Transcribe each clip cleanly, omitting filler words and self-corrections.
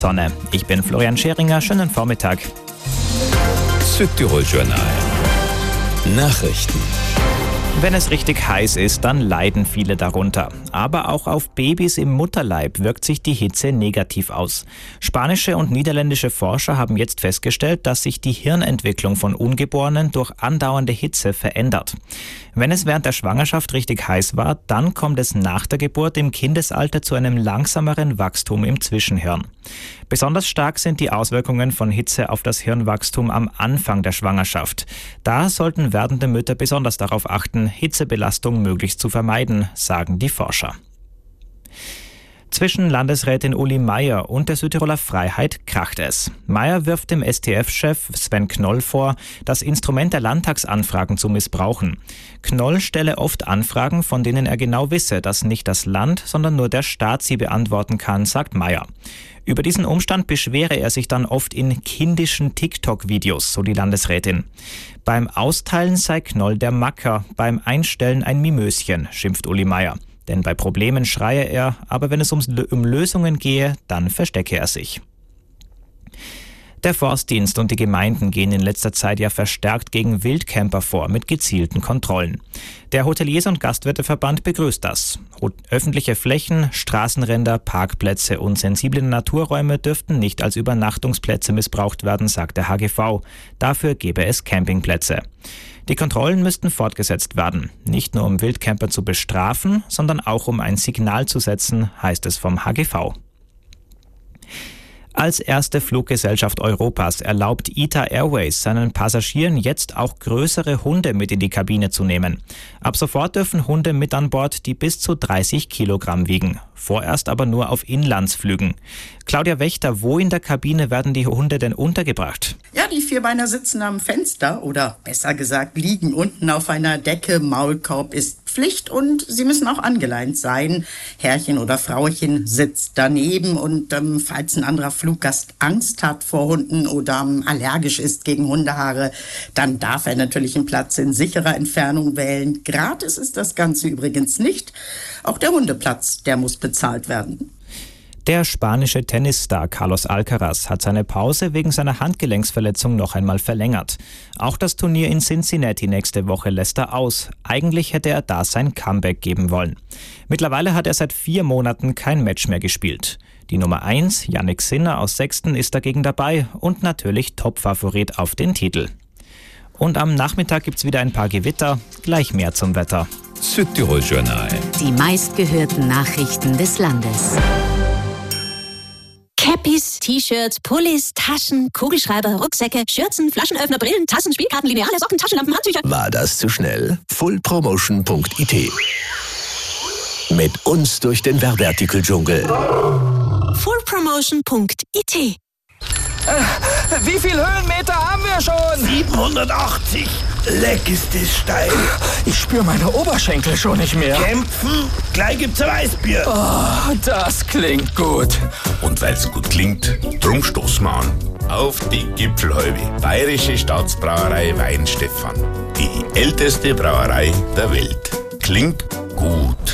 Sonne. Ich bin Florian Scheringer, schönen Vormittag. Südtirol Journal. Nachrichten. Wenn es richtig heiß ist, dann leiden viele darunter. Aber auch auf Babys im Mutterleib wirkt sich die Hitze negativ aus. Spanische und niederländische Forscher haben jetzt festgestellt, dass sich die Hirnentwicklung von Ungeborenen durch andauernde Hitze verändert. Wenn es während der Schwangerschaft richtig heiß war, dann kommt es nach der Geburt im Kindesalter zu einem langsameren Wachstum im Zwischenhirn. Besonders stark sind die Auswirkungen von Hitze auf das Hirnwachstum am Anfang der Schwangerschaft. Da sollten werdende Mütter besonders darauf achten, Hitzebelastung möglichst zu vermeiden, sagen die Forscher. Zwischen Landesrätin Uli Meier und der Südtiroler Freiheit kracht es. Meier wirft dem STF-Chef Sven Knoll vor, das Instrument der Landtagsanfragen zu missbrauchen. Knoll stelle oft Anfragen, von denen er genau wisse, dass nicht das Land, sondern nur der Staat sie beantworten kann, sagt Meier. Über diesen Umstand beschwere er sich dann oft in kindischen TikTok-Videos, so die Landesrätin. Beim Austeilen sei Knoll der Macker, beim Einstellen ein Mimöschen, schimpft Uli Meier. Denn bei Problemen schreie er, aber wenn es um Lösungen gehe, dann verstecke er sich. Der Forstdienst und die Gemeinden gehen in letzter Zeit ja verstärkt gegen Wildcamper vor, mit gezielten Kontrollen. Der Hoteliers- und Gastwirteverband begrüßt das. Öffentliche Flächen, Straßenränder, Parkplätze und sensible Naturräume dürften nicht als Übernachtungsplätze missbraucht werden, sagt der HGV. Dafür gebe es Campingplätze. Die Kontrollen müssten fortgesetzt werden. Nicht nur um Wildcamper zu bestrafen, sondern auch um ein Signal zu setzen, heißt es vom HGV. Als erste Fluggesellschaft Europas erlaubt ITA Airways seinen Passagieren jetzt auch größere Hunde mit in die Kabine zu nehmen. Ab sofort dürfen Hunde mit an Bord, die bis zu 30 Kilogramm wiegen. Vorerst aber nur auf Inlandsflügen. Claudia Wächter, wo in der Kabine werden die Hunde denn untergebracht? Ja, die Vierbeiner sitzen am Fenster oder besser gesagt liegen unten auf einer Decke. Maulkorb ist Pflicht und sie müssen auch angeleint sein. Herrchen oder Frauchen sitzt daneben und falls ein anderer Fluggast Angst hat vor Hunden oder allergisch ist gegen Hundehaare, dann darf er natürlich einen Platz in sicherer Entfernung wählen. Gratis ist das Ganze übrigens nicht. Auch der Hundeplatz, der muss bezahlt werden. Der spanische Tennisstar Carlos Alcaraz hat seine Pause wegen seiner Handgelenksverletzung noch einmal verlängert. Auch das Turnier in Cincinnati nächste Woche lässt er aus. Eigentlich hätte er da sein Comeback geben wollen. Mittlerweile hat er seit 4 Monaten kein Match mehr gespielt. Die Nummer 1, Jannik Sinner aus Sechsten, ist dagegen dabei und natürlich Topfavorit auf den Titel. Und am Nachmittag gibt's wieder ein paar Gewitter, gleich mehr zum Wetter. Südtirol Journal. Die meistgehörten Nachrichten des Landes. Cappies, T-Shirts, Pullis, Taschen, Kugelschreiber, Rucksäcke, Schürzen, Flaschenöffner, Brillen, Tassen, Spielkarten, Lineale, Socken, Taschenlampen, Handtücher. War das zu schnell? Fullpromotion.it. Mit uns durch den Werbeartikel-Dschungel. Fullpromotion.it. Wie viel Höhenmeter haben wir schon? 780. Leck ist das steil. Ich spüre meine Oberschenkel schon nicht mehr. Kämpfen? Gleich gibt's ein Weißbier. Oh, das klingt gut. Und weil's gut klingt, drum stoßen wir an. Auf die Gipfelhäube. Bayerische Staatsbrauerei Weinstefan. Die älteste Brauerei der Welt. Klingt gut.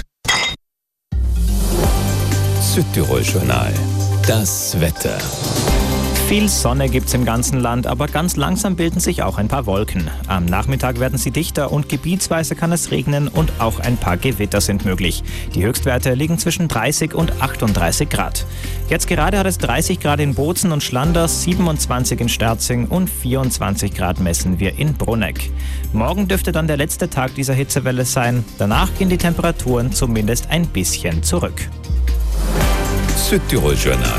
Südtirol Journal. Das Wetter. Viel Sonne gibt's im ganzen Land, aber ganz langsam bilden sich auch ein paar Wolken. Am Nachmittag werden sie dichter und gebietsweise kann es regnen und auch ein paar Gewitter sind möglich. Die Höchstwerte liegen zwischen 30 und 38 Grad. Jetzt gerade hat es 30 Grad in Bozen und Schlanders, 27 in Sterzing und 24 Grad messen wir in Brunegg. Morgen dürfte dann der letzte Tag dieser Hitzewelle sein. Danach gehen die Temperaturen zumindest ein bisschen zurück. Südtirol Journal.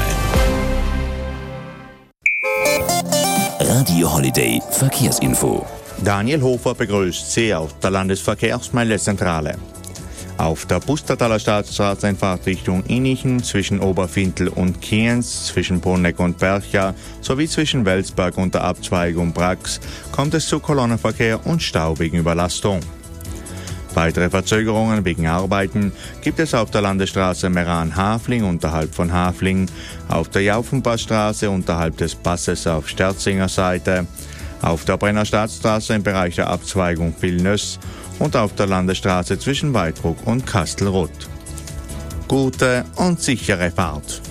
Radio Holiday Verkehrsinfo. Daniel Hofer begrüßt Sie auf der Landesverkehrsmeldezentrale. Auf der Pustertaler Staatsstraße in Fahrtrichtung Innichen zwischen Oberfintel und Kienz, zwischen Brunegg und Bercha sowie zwischen Welsberg und der Abzweigung Brax kommt es zu Kolonnenverkehr und Stau wegen Überlastung. Weitere Verzögerungen wegen Arbeiten gibt es auf der Landesstraße Meran-Hafling unterhalb von Hafling, auf der Jaufenpassstraße unterhalb des Passes auf Sterzinger Seite, auf der Brenner Staatsstraße im Bereich der Abzweigung Vilnöss und auf der Landesstraße zwischen Weitbruck und Kastelruth. Gute und sichere Fahrt.